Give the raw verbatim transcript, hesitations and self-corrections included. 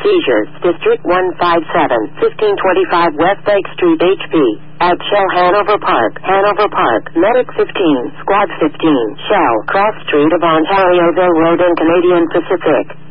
seizures. District one five seven, fifteen twenty-five West Lake Street, H P. At Shell Hanover Park, Hanover Park, Medic fifteen, Squad fifteen, Shell, Cross Street of Ontarioville Road and Canadian Pacific.